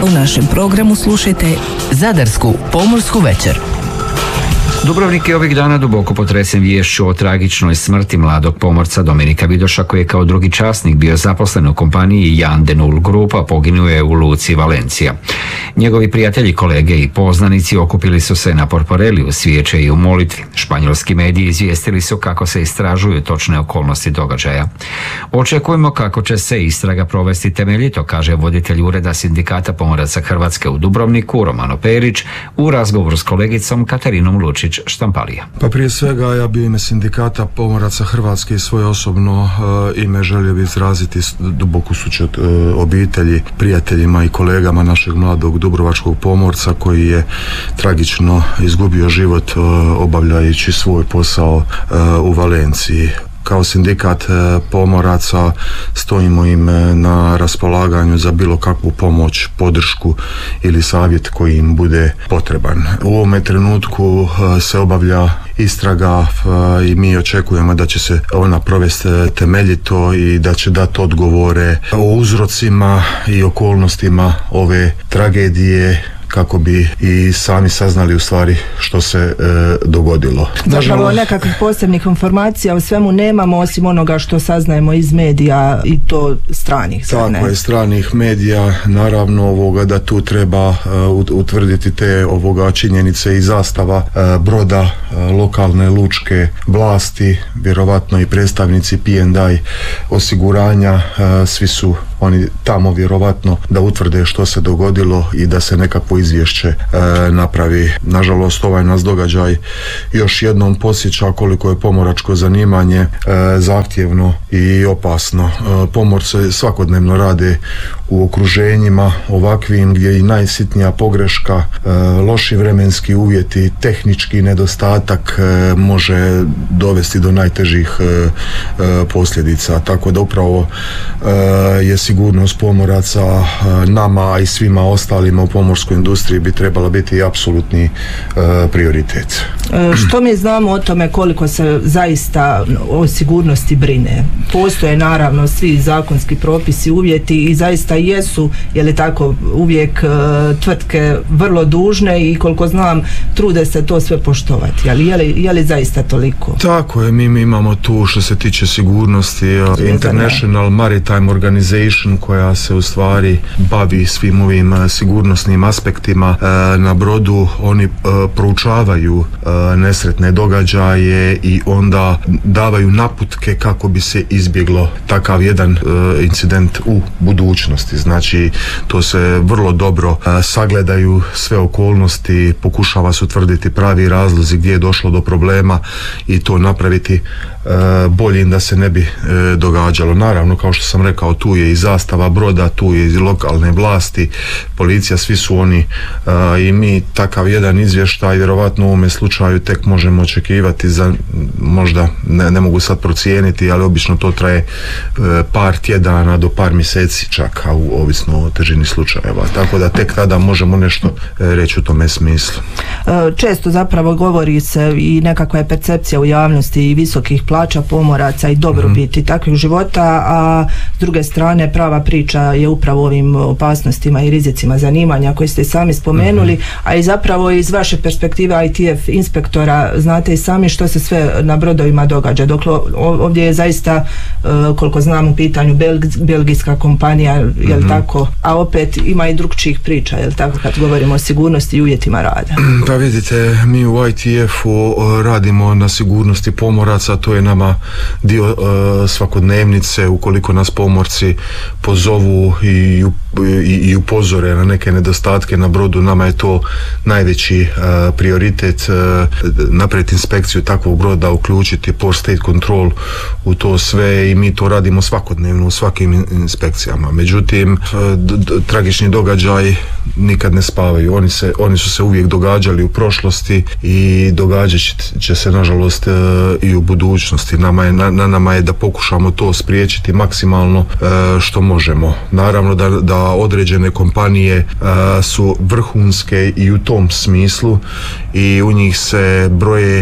U našem programu slušajte Zadarsku pomorsku večer. Dubrovnik je ovih dana duboko potresen viješću o tragičnoj smrti mladog pomorca Dominika Vidoša, koji je kao drugi časnik bio zaposlen u kompaniji Jan de Nul Grupa, poginuo je u luci Valencija. Njegovi prijatelji, kolege i poznanici okupili su se na Porporeli u svijeće i u molitvi. Španjolski mediji izvijestili su kako se istražuju točne okolnosti događaja. Očekujemo kako će se istraga provesti temeljito, kaže voditelj Ureda Sindikata pomoraca Hrvatske u Dubrovniku Romano Perić u razgovoru s kolegicom Katarinom Lučić-Štampalija. Pa prije svega ja bi ime Sindikata pomoraca Hrvatske i svoje osobno ime želio bi izraziti duboku sućut obitelji, prijateljima i kolegama našeg mladog dubrovačkog pomorca koji je tragično izgubio život obavljajući svoj posao u Valenciji. Kao sindikat pomoraca stojimo im na raspolaganju za bilo kakvu pomoć, podršku ili savjet koji im bude potreban. U ovome trenutku se obavlja istraga i mi očekujemo da će se ona provesti temeljito i da će dati odgovore o uzrocima i okolnostima ove tragedije, kako bi i sami saznali u stvari što se dogodilo. Zapravo nekakvih posebnih informacija o svemu nemamo, osim onoga što saznajemo iz medija i to stranih. Tako je, stranih medija, naravno da tu treba utvrditi te činjenice i zastava broda, lokalne lučke vlasti, vjerovatno i predstavnici P&I osiguranja, svi su oni tamo vjerovatno da utvrde što se dogodilo i da se nekakvo izvješće napravi. Nažalost, ovaj nas događaj još jednom podsjeća koliko je pomoračko zanimanje zahtjevno i opasno. Pomorci svakodnevno rade u okruženjima ovakvim gdje i najsitnija pogreška, loši vremenski uvjeti, tehnički nedostatak može dovesti do najtežih posljedica. Tako da upravo je sigurnost pomoraca nama, a i svima ostalima u pomorskoj industriji bi trebala biti apsolutni prioritet. Što mi znamo o tome koliko se zaista o sigurnosti brine? Postoje naravno svi zakonski propisi, uvjeti i zaista jesu, je li tako, uvijek tvrtke vrlo dužne i koliko znam trude se to sve poštovati, ali je li zaista toliko? Tako je, mi imamo tu što se tiče sigurnosti International Maritime Organization koja se u stvari bavi svim ovim sigurnosnim aspektima na brodu. Oni proučavaju nesretne događaje i onda davaju naputke kako bi se izbjeglo takav jedan incident u budućnosti. Znači, to se vrlo dobro sagledaju sve okolnosti, pokušava se utvrditi pravi razlozi gdje je došlo do problema i to napraviti boljim da se ne bi događalo. Naravno, kao što sam rekao, tu je i zastava broda, tu je i lokalne vlasti, policija, svi su oni i mi takav jedan izvještaj vjerovatno u ovome slučaju tek možemo očekivati za možda, ne mogu sad procijeniti, ali obično to traje par tjedana do par mjeseci čak, a ovisno o težini slučajeva. Tako da tek tada možemo nešto reći u tome smislu. Često zapravo govori se i nekakva je percepcija u javnosti i visokih plaća pomoraca i dobrobiti takvih života, a s druge strane prava priča je upravo ovim opasnostima i rizicima zanimanja koji ste sami spomenuli, a i zapravo iz vaše perspektive ITF inspektora znate i sami što se sve na brodovima događa. Dokle ovdje je zaista, koliko znam, u pitanju belgijska kompanija, jel tako, a opet ima i drugčijih priča, jel tako, kad govorimo o sigurnosti i uvjetima rada. Pa vidite, mi u ITF-u radimo na sigurnosti pomoraca, to je nama dio svakodnevnice. Ukoliko nas pomorci pozovu i upozore na neke nedostatke na brodu, nama je to najveći prioritet, napraviti inspekciju takvog broda, uključiti Port State Control u to sve i mi to radimo svakodnevno u svakim inspekcijama. Međutim, tragični događaj nikad ne spavaju. Oni su se uvijek događali u prošlosti i događat će se nažalost i u budućnosti. Na nama je da pokušamo to spriječiti maksimalno što možemo. Naravno da određene kompanije su vrhunske i u tom smislu i u njih se broje,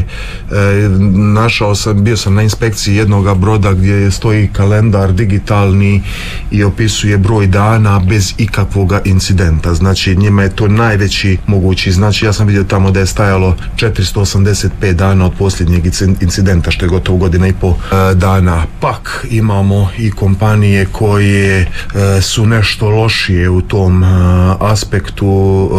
bio sam na inspekciji jednoga broda gdje stoji kalendar digitalni i opisuje broj broj dana bez ikakvog incidenta. Znači njima je to najveći mogući. Znači ja sam vidio tamo da je stajalo 485 dana od posljednjeg incidenta, što je gotovo godina i pol dana. Pak imamo i kompanije koje su nešto lošije u tom aspektu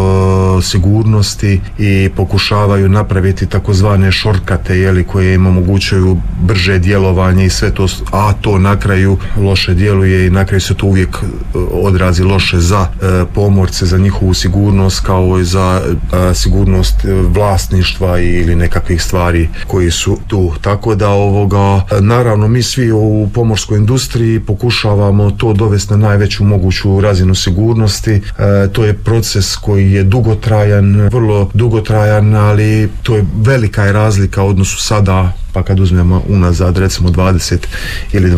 sigurnosti i pokušavaju napraviti takozvane šortkate, koje im omogućuju brže djelovanje i sve to, a to na kraju loše djeluje i na kraju se to uvijek odrazi loše za pomorce, za njihovu sigurnost, kao i za sigurnost vlasništva ili nekakvih stvari koji su tu. Tako da naravno mi svi u pomorskoj industriji pokušavamo to dovesti na najveću moguću razinu sigurnosti. To je proces koji je dugotrajan, vrlo dugotrajan, ali to je velika je razlika u odnosu sada, pa kad uzmemo unazad recimo 20 ili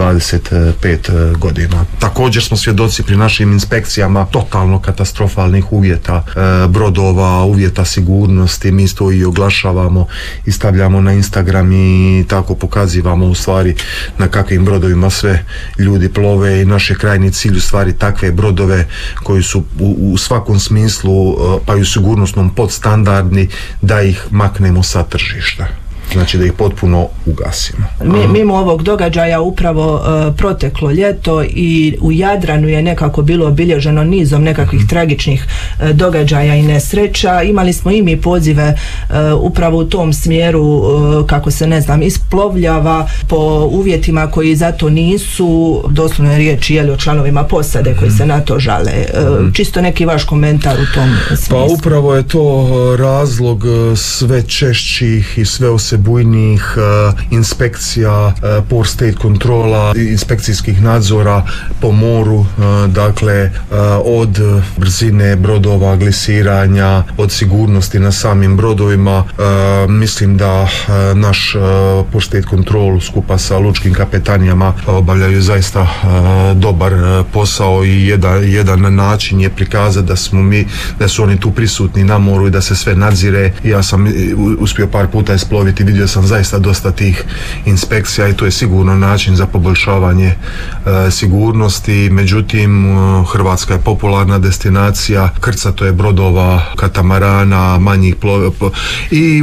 25 godina. Također smo svjedoci pri našim inspekcijama totalno katastrofalnih uvjeta brodova, uvjeta sigurnosti. Mi to i oglašavamo i stavljamo na Instagram i tako pokazivamo u stvari na kakvim brodovima sve ljudi plove i naš je krajnji cilj u stvari takve brodove koji su u svakom smislu pa i u sigurnosnom podstandardni, da ih maknemo sa tržišta. Znači da ih potpuno ugasimo. Mimo ovog događaja upravo proteklo ljeto i u Jadranu je nekako bilo obilježeno nizom nekakvih tragičnih događaja i nesreća. Imali smo i mi pozive upravo u tom smjeru, kako se isplovljava po uvjetima koji zato nisu, doslovno je riječ o članovima posade koji se na to žale. Čisto neki vaš komentar u tom smislu. Pa upravo je to razlog sve češćih i sve bujnih inspekcija, port state kontrola, inspekcijskih nadzora po moru, dakle od brzine brodova, glisiranja, od sigurnosti na samim brodovima. Mislim da naš port state control skupa sa lučkim kapetanijama obavljaju zaista dobar posao i jedan način je prikazati da su oni tu prisutni na moru i da se sve nadzire. Ja sam uspio par puta isploviti, vidio sam zaista dosta tih inspekcija i to je sigurno način za poboljšavanje sigurnosti. Međutim, Hrvatska je popularna destinacija, krcato je brodova, katamarana, manjih i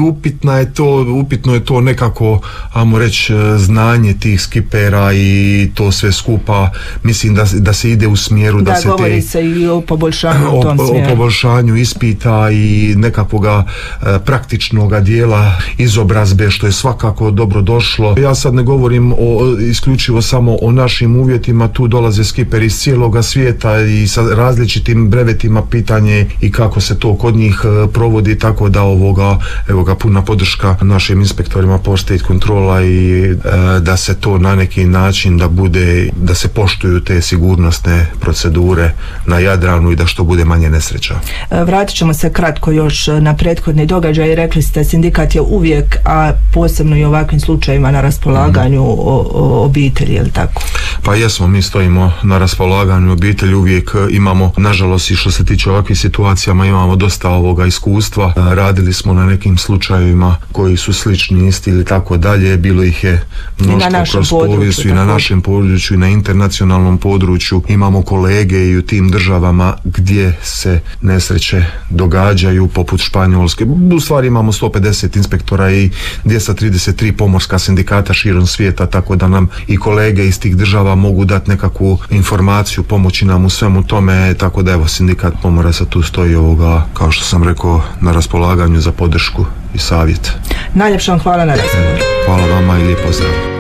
upitno je to nekako, ajmo reći, znanje tih skipera i to sve skupa. Mislim da se ide u smjeru da se govori se i o poboljšanju u tom smjeru. O poboljšanju ispita i nekakvoga praktičnog dijela izobrazbe, što je svakako dobro došlo. Ja sad ne govorim isključivo samo o našim uvjetima, tu dolaze skiperi iz cijeloga svijeta i sa različitim brevetima, pitanje i kako se to kod njih provodi, tako da evo ga puna podrška našim inspektorima port state kontrola i da se to na neki način da se poštuju te sigurnosne procedure na Jadranu i da što bude manje nesreća. Vratit ćemo se kratko još na prethodni događaj. Rekli ste, sindikat je uvijek, a posebno i u ovakvim slučajevima, na raspolaganju obitelji, je li tako? Pa jesmo, mi stojimo na raspolaganju obitelji, uvijek imamo, nažalost, i što se tiče ovakvih situacijama, imamo dosta ovoga iskustva. Radili smo na nekim slučajevima koji su slični, isti ili tako dalje, bilo ih je mnoštvo kroz povijest i na našem području i na internacionalnom području. Imamo kolege i u tim državama gdje se nesreće događaju, poput Španjolske. U stvari imamo 150 inspektora i 233 pomorska sindikata širom svijeta, tako da nam i kolege iz tih država mogu dati nekakvu informaciju, pomoći nam u svemu tome, tako da evo, sindikat pomoraca tu stoji, kao što sam rekao, na raspolaganju za podršku i savjet. Najljepša vam hvala na razgovor. Hvala vama i lijep pozdrav.